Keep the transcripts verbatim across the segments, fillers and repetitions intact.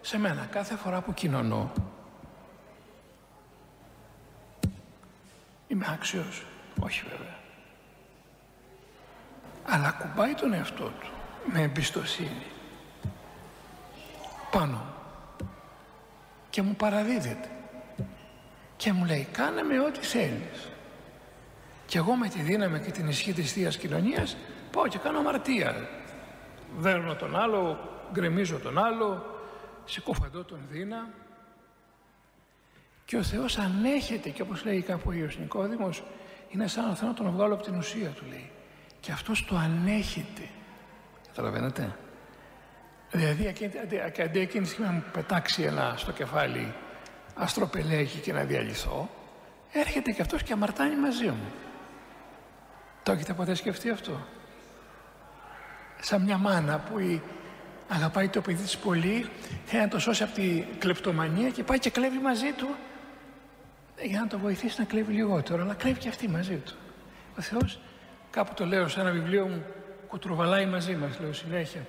σε μένα κάθε φορά που κοινωνώ είμαι άξιος? Όχι βέβαια. Αλλά κουμπάει τον εαυτό του με εμπιστοσύνη πάνω και μου παραδίδεται και μου λέει κάνε με ό,τι θέλεις. Και εγώ με τη δύναμη και την ισχύ της Θείας Κοινωνίας πάω και κάνω αμαρτία. Δέρνω τον άλλο, γκρεμίζω τον άλλο, συκοφαντώ τον δίνα. Και ο Θεός ανέχεται, και όπως λέει κάπου ο Υιός Νικόδημος, είναι σαν να θέλω να τον βγάλω από την ουσία του, λέει. Και αυτός το ανέχεται. Καταλαβαίνετε? Δηλαδή αντί εκείνη τη στιγμή να μου πετάξει ένα στο κεφάλι αστροπελέκι και να διαλυθώ, έρχεται και αυτός και αμαρτάνει μαζί μου. Το έχετε ποτέ σκεφτεί αυτό? Σαν μια μάνα που η... αγαπάει το παιδί της πολύ, θέλει να το σώσει από τη κλεπτομανία και πάει και κλέβει μαζί του για να το βοηθήσει να κλέβει λιγότερο, αλλά κλέβει και αυτή μαζί του. Ο Θεός, κάπου το λέω σε ένα βιβλίο μου, κουτρουβαλάει μαζί μας, λέω συνέχεια.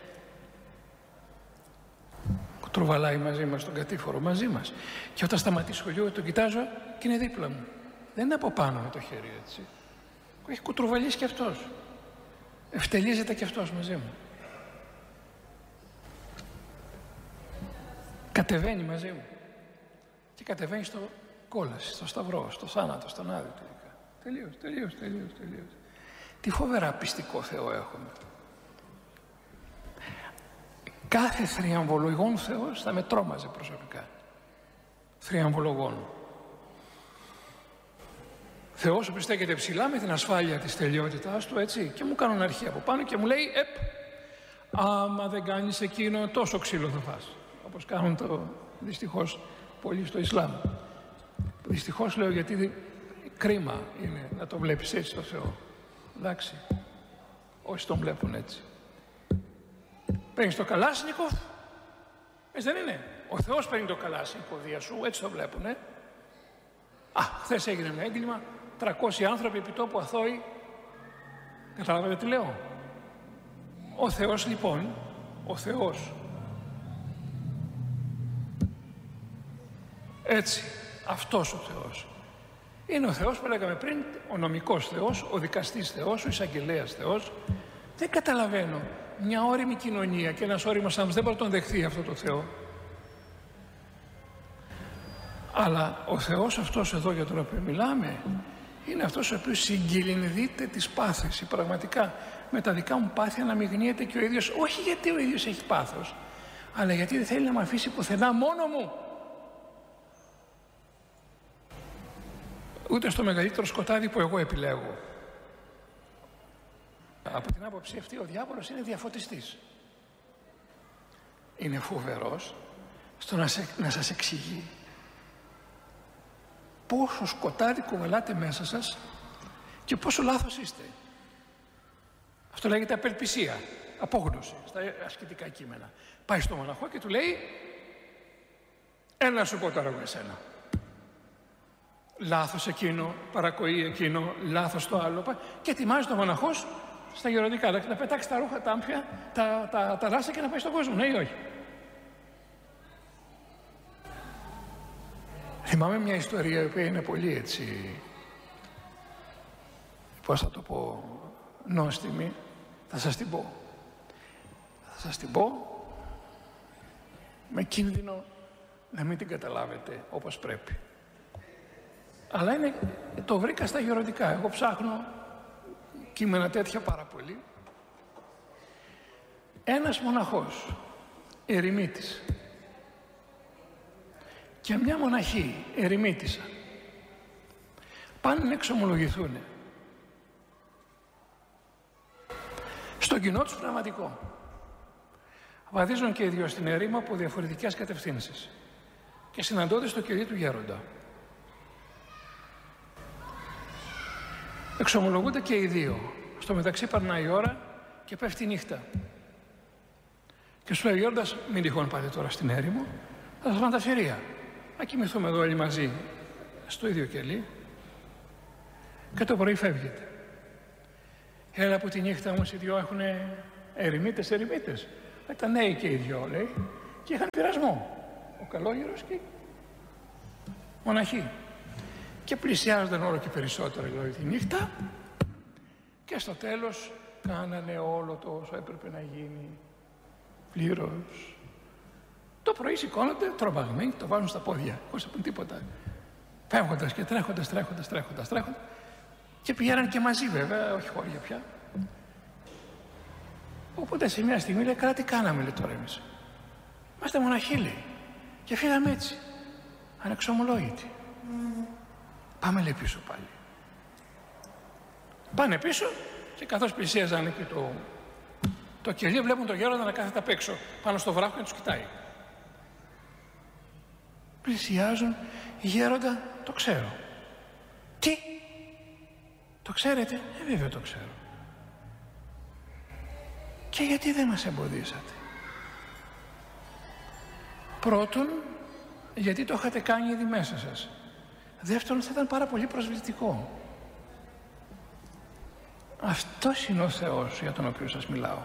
Κουτρουβαλάει μαζί μας τον κατήφορο, μαζί μας. Και όταν σταματήσει σχολείο τον κοιτάζω και είναι δίπλα μου. Δεν είναι από πάνω με το χέρι, έτσι. Έχει κουτρουβαλίσει και αυτός. Ευτελίζεται και αυτός μαζί μου. Κατεβαίνει μαζί μου. Και κατεβαίνει στο κόλαση, στο σταυρό, στο θάνατο, στον άδειο τελικά. Τελείως, τελείως, τελείως, τελείως. Τι φοβερά πιστικό Θεό έχουμε. Κάθε θριαμβολογών Θεός θα με τρόμαζε προσωπικά. Θριαμβολογών. Θεός που στέκεται ψηλά με την ασφάλεια της τελειότητάς του, έτσι, και μου κάνουν αρχή από πάνω και μου λέει «Επ, άμα δεν κάνεις εκείνο τόσο ξύλο θα φας». Όπως κάνουν το δυστυχώς πολύ στο Ισλάμ. Δυστυχώς λέω γιατί κρίμα είναι να το βλέπεις έτσι το Θεό. Εντάξει, όσοι τον βλέπουν έτσι. Παίρνεις το Καλάσνικοφ, έτσι δεν είναι? Ο Θεός παίρνει το Καλάσνικοφ δια σου, έτσι το βλέπουνε. Α, χθες έγινε ένα έγκλημα, τριακόσιοι άνθρωποι επί τόπου αθώοι. Καταλάβατε τι λέω? Ο Θεός λοιπόν, ο Θεός, έτσι, αυτός ο Θεός, είναι ο Θεός που λέγαμε πριν, ο νομικός Θεός, ο δικαστής Θεός, ο εισαγγελέας Θεός. Δεν καταλαβαίνω, μια όριμη κοινωνία και ένας όριμος άνθρωπος δεν μπορεί να τον δεχθεί αυτό το Θεό. Αλλά ο Θεός αυτός εδώ για τον οποίο μιλάμε είναι αυτός ο οποίος συγκυλινδείται τις πάθηση πραγματικά. Με τα δικά μου πάθη αναμειγνύεται και ο ίδιος, όχι γιατί ο ίδιος έχει πάθος, αλλά γιατί δεν θέλει να με αφήσει πουθενά μόνο μου. Ούτε στο μεγαλύτερο σκοτάδι που εγώ επιλέγω. Από την άποψη αυτή ο διάβολος είναι διαφωτιστής. Είναι φοβερός στο να, σε, να σας εξηγεί πόσο σκοτάδι κουβαλάτε μέσα σας και πόσο λάθος είστε. Αυτό λέγεται απελπισία, απόγνωση στα ασκητικά κείμενα. Πάει στο μοναχό και του λέει ένα σου πω τώρα εγώ εσένα. Λάθος εκείνο, παρακοή εκείνο, λάθος το άλλο. Και ετοιμάζει το μοναχός στα γεροντικά να πετάξει τα ρούχα, τα άμπια, τα, τα, τα λάστα και να πάει στον κόσμο. Ναι ή όχι? Θυμάμαι μια ιστορία η οποία είναι πολύ έτσι, πώς θα το πω, νόστιμη. Θα σας την πω. Θα σας την πω με κίνδυνο να μην την καταλάβετε όπως πρέπει. Αλλά είναι, το βρήκα στα γεροντικά. Εγώ ψάχνω κείμενα τέτοια πάρα πολύ. Ένας μοναχός, ερημίτης, και μια μοναχή, ερημίτισσα, πάνε να εξομολογηθούν στο κοινό τους πνευματικό. Βαδίζουν και οι δυο στην ερήμα από διαφορετικές κατευθύνσεις και συναντώνται στο κερί του γέροντα. Εξομολογούνται και οι δύο. Στο μεταξύ περνάει η ώρα και πέφτει η νύχτα. Και σου λέει ο γέροντας, μην τυχόν πάτε τώρα στην έρημο, θα σας πάνε τα φυρία. Να κοιμηθούμε εδώ όλοι μαζί στο ίδιο κελί. Και το πρωί φεύγετε. Έλα από τη νύχτα όμως οι δυο έχουν ερημίτες, ερημίτες. Ήταν νέοι και οι δυο, λέει, και είχαν πειρασμό. ο καλόγερος και μοναχοί. Και πλησιάζονταν όλο και περισσότερο δηλαδή τη νύχτα και στο τέλος κάνανε όλο το όσο έπρεπε να γίνει πλήρως. Το πρωί σηκώνονται τρομαγμένοι, το βάζουν στα πόδια, χωρίς να πούν τίποτα. Φεύγοντας και τρέχοντας, τρέχοντας, τρέχοντας, τρέχοντας. Και πηγαίναν και μαζί βέβαια, όχι χώρια πια. Οπότε σε μια στιγμή λέει, καλά τι κάναμε λέει τώρα εμείς. Είμαστε μοναχοί λέει. Και φύγαμε έτσι. Ανεξομολόγητοι. Mm. Πάμε λέει πίσω πάλι. Πάνε πίσω και καθώς πλησίαζαν εκεί το, το κελί βλέπουν τον γέροντα να κάθεται απ' έξω πάνω στο βράχο και να τους κοιτάει. Πλησιάζουν, γέροντα, το ξέρω. Τι, το ξέρετε? Ε, βέβαια το ξέρω. Και γιατί δεν μας εμποδίσατε? Πρώτον, γιατί το είχατε κάνει ήδη μέσα σας. Δεύτερον, θα ήταν πάρα πολύ προσβλητικό. Αυτός είναι ο Θεός για τον οποίο σας μιλάω.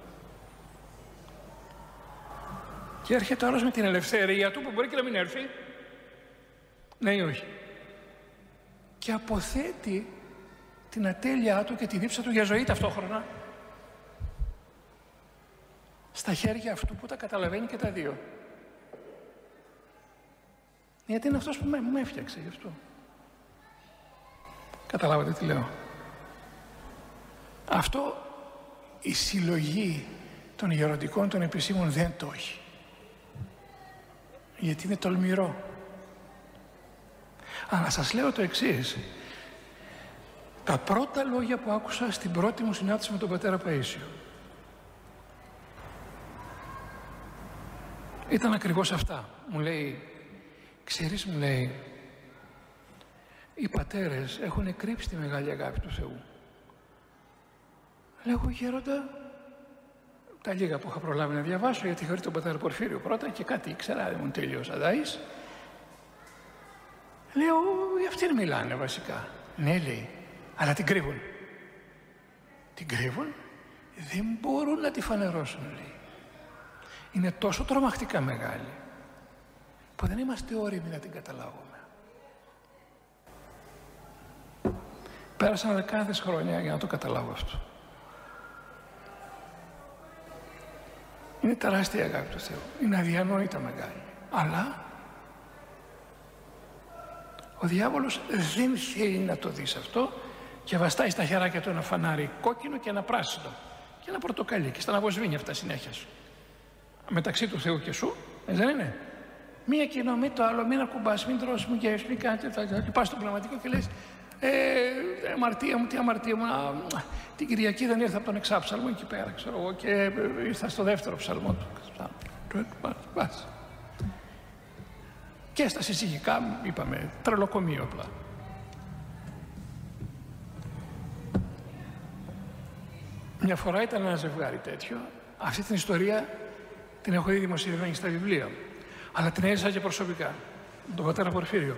Και έρχεται όλος με την ελευθερία του που μπορεί και να μην έρθει. Ναι ή όχι. Και αποθέτει την ατέλειά του και τη δίψα του για ζωή ταυτόχρονα στα χέρια αυτού που τα καταλαβαίνει και τα δύο. Γιατί είναι αυτός που με, με έφτιαξε γι' αυτό. Καταλάβατε τι λέω? Αυτό η συλλογή των γεροντικών των επισήμων δεν το έχει. Γιατί είναι τολμηρό. Αλλά σας λέω το εξής. Τα πρώτα λόγια που άκουσα στην πρώτη μου συνάντηση με τον πατέρα Παΐσιο ήταν ακριβώς αυτά. Μου λέει, ξέρεις, μου λέει, οι πατέρες έχουν κρύψει τη μεγάλη αγάπη του Θεού. Λέγω, γέροντα, τα λίγα που είχα προλάβει να διαβάσω, γιατί είχα τον πατέρα Πορφύριο πρώτα και κάτι ήξερα, δεν μου τελείωσα δάης. Λέω, για αυτήν μιλάνε βασικά. Ναι, λέει, αλλά την κρύβουν. Την κρύβουν, δεν μπορούν να τη φανερώσουν, λέει. Είναι τόσο τρομακτικά μεγάλη, που δεν είμαστε όριμοι να την καταλάβουμε. Πέρασαν δεκάδες χρόνια για να το καταλάβω αυτό. Είναι τεράστια αγάπη του Θεού. Είναι αδιανόητα μεγάλη. Αλλά ο διάβολος δεν θέλει να το δεις αυτό και βαστάει στα χεράκια του ένα φανάρι κόκκινο και ένα πράσινο και ένα πορτοκαλί και στα ναυοσβήνει αυτά συνέχεια σου. Μεταξύ του Θεού και σου, δεν είναι? Μία κοινό, μη το άλλο, μην ακουμπάς, μην τρως, μην γεύσεις, μην κάνεις, και πας στο πνευματικό και λες ε, αμαρτία μου, τι αμαρτία μου, α, την Κυριακή δεν ήρθα από τον εξάψαλμο εκεί πέρα, ξέρω εγώ, και ήρθα στο δεύτερο ψαλμό του. Πας. Και στα συζυγικά, είπαμε, τρελοκομείο απλά. Μια φορά ήταν ένα ζευγάρι τέτοιο. Αυτή την ιστορία την έχω ήδη δημοσιευμένη στα βιβλία. Αλλά την έζησα και προσωπικά. Τον πατέρα Πορφύριο.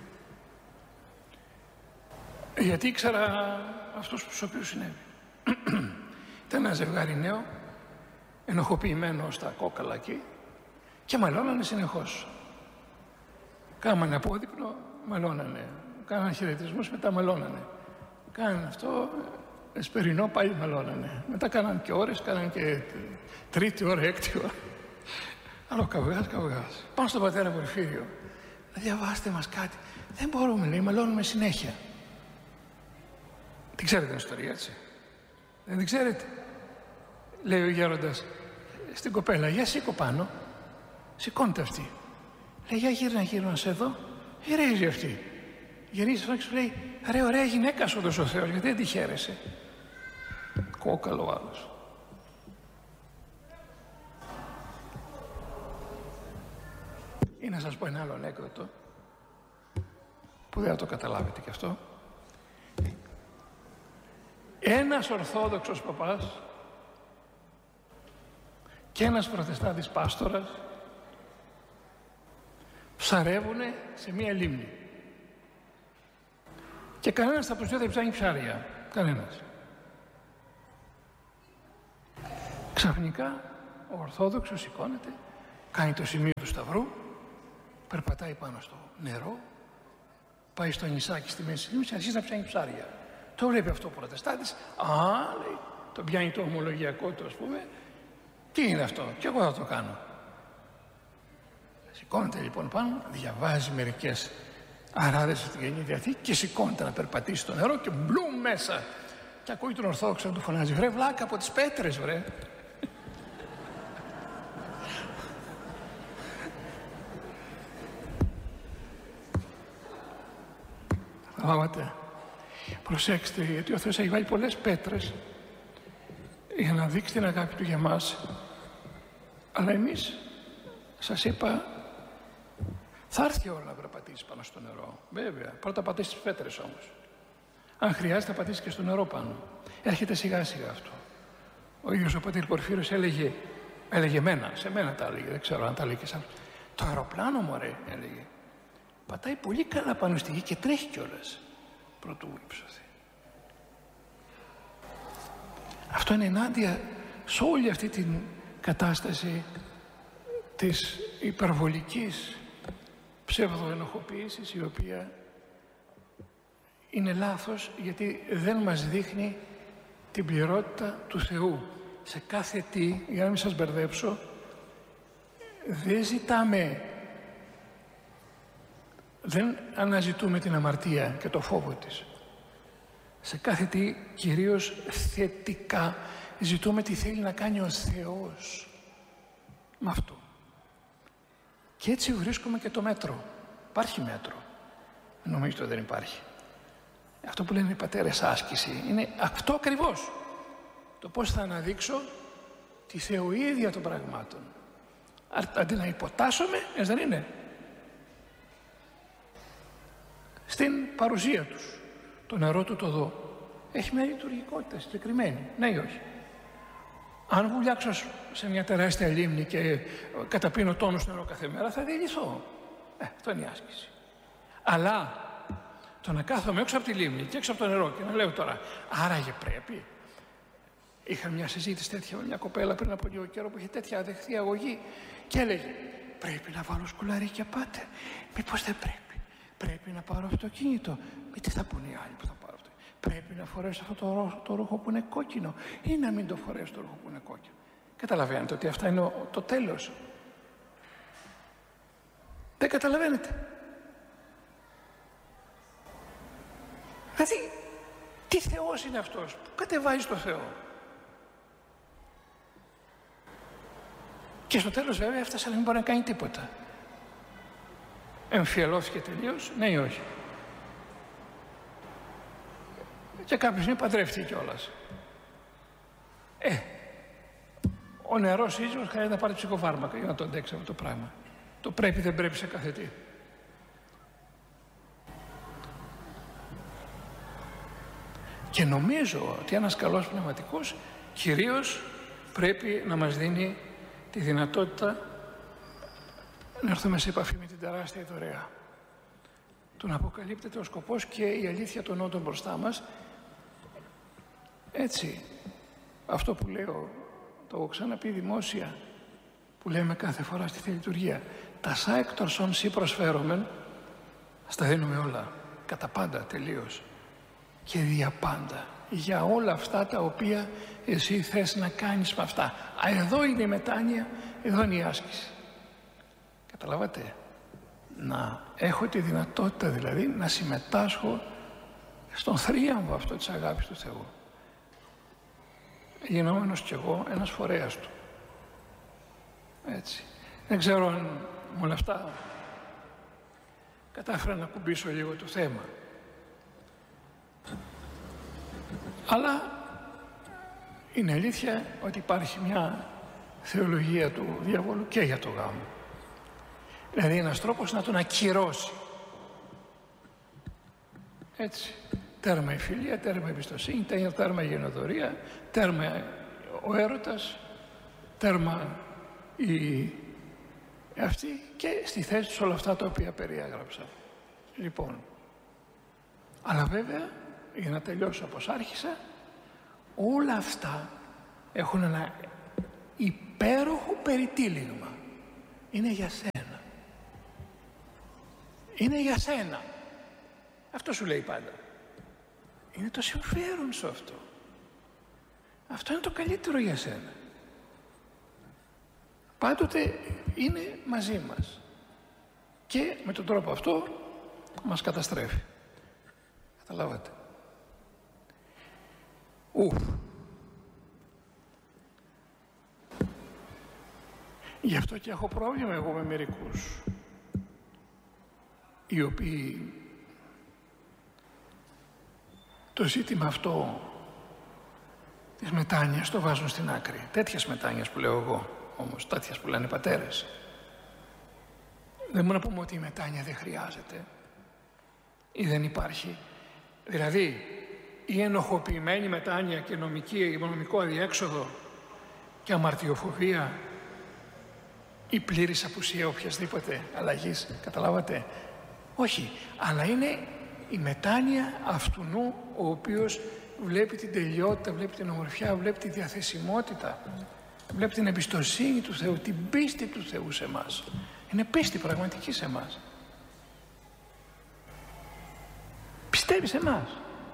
Γιατί ήξερα αυτούς στους οποίους συνέβη. Ήταν ένα ζευγάρι νέο, ενοχοποιημένο στα κόκαλα εκεί και μαλώνανε συνεχώς. Κάμανε απόδειπνο, μαλώνανε. Κάνανε χαιρετισμούς, μετά μαλώνανε. Κάνανε αυτό, εσπερινό, πάλι μαλώνανε. Μετά κάνανε και ώρες, κάνανε και τρίτη ώρα, έκτη ώρα. Αλλά καυγάς, καυγάς. Πάμε στον πατέρα Πορφύριο. Να διαβάστε μας κάτι. Δεν μπορούμε, λέει, μαλώνουμε συνέχεια. Την ξέρετε την ιστορία, έτσι? Δεν την ξέρετε? Λέει ο γέροντας στην κοπέλα, για σήκω πάνω. Σηκώνεται αυτή. Λέει, για γύρνα, γύρνα σε εδώ. Γυρίζει αυτή. Γυρίζει αυτό και σου λέει, ρε, ωραία γυναίκα σου όντως ο Θεός, γιατί δεν τη χαίρεσαι? Κόκαλο ο άλλος. Ή να σας πω ένα άλλο ανέκδοτο που δεν θα το καταλάβετε κι αυτό. Ένας Ορθόδοξος παπάς και ένας Προτεστάντης πάστορας ψαρεύουνε σε μία λίμνη. Και κανένας από τους δύο δεν ψάχνει ψάρια. Κανένας. Ξαφνικά ο Ορθόδοξος σηκώνεται, κάνει το σημείο του σταυρού περπατάει πάνω στο νερό, πάει στο νησάκι στη μέση της λίμνης και αρχίζει να ψάχνει ψάρια. Το βλέπει αυτό ο προτεστάτης, α, λέει, το πιάνει το ομολογιακό του, ας πούμε, τι είναι αυτό, και εγώ θα το κάνω. Σηκώνεται λοιπόν πάνω, διαβάζει μερικές αράδες στην Καινή Διαθήκη και σηκώνεται να περπατήσει στο νερό και μπλουμ μέσα. Και ακούει τον Ορθόδοξο να του φωνάζει, βρε βλάκα από τις πέτρες, βρε. Καταλάβατε. Προσέξτε, γιατί ο Θεός έχει βάλει πολλές πέτρες για να δείξει την αγάπη του για μας. Αλλά εμείς, σας είπα, θα έρθει η ώρα να περπατήσεις πάνω στο νερό. Βέβαια, πρώτα πατήσεις τις πέτρες όμως. Αν χρειάζεται, θα πατήσεις και στο νερό πάνω. Έρχεται σιγά σιγά αυτό. Ο ίδιος ο πατήρ Πορφύριος έλεγε, έλεγε μένα, σε μένα τα έλεγε, δεν ξέρω αν τα έλεγε και σαν. Το αεροπλάνο, μωρέ, έλεγε, πατάει πολύ καλά πάνω στη γη και τρέχει κιόλας. Πρωτού υψωθεί. Αυτό είναι ενάντια σε όλη αυτή την κατάσταση της υπερβολικής ψευδοενοχοποίησης, η οποία είναι λάθος γιατί δεν μας δείχνει την πληρότητα του Θεού. Σε κάθε τι, για να μην σας μπερδέψω, δεν ζητάμε, δεν αναζητούμε την αμαρτία και το φόβο της. Σε κάθε τι, κυρίως θετικά, ζητούμε τι θέλει να κάνει ο Θεός με αυτό. Και έτσι βρίσκουμε και το μέτρο. Υπάρχει μέτρο. Νομίζετε ότι δεν υπάρχει. Αυτό που λένε οι πατέρες άσκηση είναι αυτό ακριβώς. Το πώς θα αναδείξω τη θεοίδια των πραγμάτων. Αντί να υποτάσσομαι, έτσι δεν είναι. Στην παρουσία τους. Το νερό του το δω. Έχει μια λειτουργικότητα συγκεκριμένη. Ναι ή όχι. Αν βουλιάξω σε μια τεράστια λίμνη και καταπίνω τόνους νερό κάθε μέρα, θα διαλυθώ. Ε, αυτό είναι η άσκηση. Αλλά το να κάθομαι έξω από τη λίμνη και έξω από το νερό και να λέω τώρα, άραγε πρέπει. Είχα μια συζήτηση τέτοια με μια κοπέλα πριν από λίγο καιρό που είχε τέτοια αδεχθή αγωγή και έλεγε, πρέπει να βάλω σκουλαρίκια πάτε. Μήπως δεν πρέπει. Πρέπει να πάρω αυτοκίνητο. Μη τι θα πούνε οι άλλοι που θα πάρω αυτό. Πρέπει να φορέσω αυτό το, ρό, το ρούχο που είναι κόκκινο ή να μην το φορέσω το ρούχο που είναι κόκκινο. Καταλαβαίνετε ότι αυτά είναι ο, το τέλος. Δεν καταλαβαίνετε. Δηλαδή, τι Θεός είναι αυτός που κατεβάζει το Θεό. Και στο τέλος βέβαια έφτασε να μην μπορεί να κάνει τίποτα. Εμφιαλώθηκε τελείως, ναι ή όχι. Και κάποιος είναι παντρεύτηκε κιόλας. Ε, ο νεαρός σύζυγος χρειάζεται να πάρει ψυχοφάρμακα για να το αντέξει αυτό το πράγμα. Το πρέπει δεν πρέπει σε κάθε τι. Και νομίζω ότι ένας καλός πνευματικός κυρίως πρέπει να μας δίνει τη δυνατότητα να έρθουμε σε επαφή με την τεράστια δωρεά. Του να αποκαλύπτεται ο σκοπός και η αλήθεια των όντων μπροστά μας. Έτσι, αυτό που λέω, το έχω ξαναπεί δημόσια, που λέμε κάθε φορά στη θελιτουργία, τα σα εκτορσών σύ προσφέρομεν, στα δίνουμε όλα, κατά πάντα, τελείως. Και δια πάντα, για όλα αυτά τα οποία εσύ θες να κάνεις με αυτά. Α, εδώ είναι η μετάνοια, εδώ είναι η άσκηση. Καταλάβατε, να έχω τη δυνατότητα δηλαδή να συμμετάσχω στον θρίαμβο αυτό της αγάπης του Θεού. Γινόμενος κι εγώ ένας φορέας του. Έτσι. Δεν ξέρω αν με όλα αυτά κατάφερα να κουμπίσω λίγο το θέμα. Αλλά είναι αλήθεια ότι υπάρχει μια θεολογία του διαβόλου και για το γάμο. Δηλαδή ένας τρόπος να τον ακυρώσει. Έτσι. Τέρμα η φιλία, τέρμα η εμπιστοσύνη, τέρμα η γενοδορία, τέρμα ο έρωτας, τέρμα η αυτή και στη θέση τους όλα αυτά τα οποία περιέγραψα. Λοιπόν, αλλά βέβαια, για να τελειώσω όπως άρχισα, όλα αυτά έχουν ένα υπέροχο περιτύλιγμα. Είναι για σένα. είναι για σένα. Αυτό σου λέει πάντα. Είναι το συμφέρον σου αυτό. Αυτό είναι το καλύτερο για σένα. Πάντοτε είναι μαζί μας. Και με τον τρόπο αυτό μας καταστρέφει. Καταλάβατε. Ουφ. Γι' αυτό και έχω πρόβλημα εγώ με μερικούς, οι οποίοι το ζήτημα αυτό της μετάνοιας το βάζουν στην άκρη. Τέτοιας μετάνοιας που λέω εγώ, όμως τέτοιας που λένε οι πατέρες. Δεν μπορούμε να πούμε ότι η μετάνοια δεν χρειάζεται ή δεν υπάρχει. Δηλαδή, η ενοχοποιημένη μετάνοια και νομική, νομικό αδιέξοδο και αμαρτιοφοβία, η πλήρης απουσία οποιασδήποτε αλλαγής, καταλάβατε. Όχι, αλλά είναι η μετάνοια αυτουνού ο οποίος βλέπει την τελειότητα, βλέπει την ομορφιά, βλέπει τη διαθεσιμότητα, βλέπει την εμπιστοσύνη του Θεού, την πίστη του Θεού σε εμάς. Είναι πίστη πραγματική σε εμάς. Πιστεύει σε εμάς.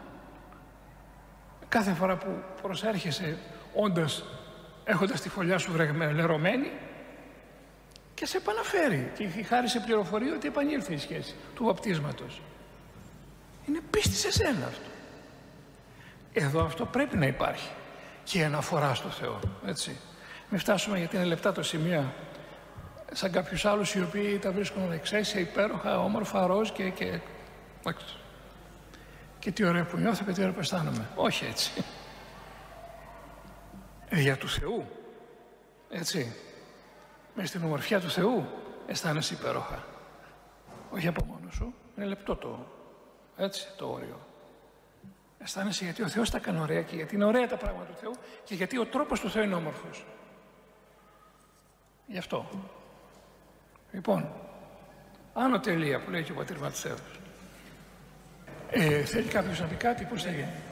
Κάθε φορά που προσέρχεσαι όντας έχοντας τη φωλιά σου λερωμένη και σε επαναφέρει και χάρη σε πληροφορία ότι επανήλθε η σχέση του βαπτίσματος. Είναι πίστη σε σένα αυτό. Εδώ αυτό πρέπει να υπάρχει και η αναφορά στο Θεό, έτσι. Μην φτάσουμε, γιατί είναι λεπτά το σημείο, σαν κάποιους άλλους οι οποίοι τα βρίσκουν εξαίσια, υπέροχα, όμορφα, ροζ και, και... και τι ωραία που νιώθω και τι ωραία που αισθάνομαι. Όχι έτσι. Για του Θεού, έτσι. Μες στην ομορφιά του Θεού αισθάνεσαι υπέροχα. Όχι από μόνο σου, είναι λεπτό το, έτσι, το όριο. Αισθάνεσαι γιατί ο Θεός τα κάνει ωραία και γιατί είναι ωραία τα πράγματα του Θεού και γιατί ο τρόπος του Θεού είναι όμορφος. Γι' αυτό. Λοιπόν, άνω τελεία που λέει και ο Πατήρ Ματθαίος. Ε, θέλει κάποιος να πει κάτι, πώς θα γίνει.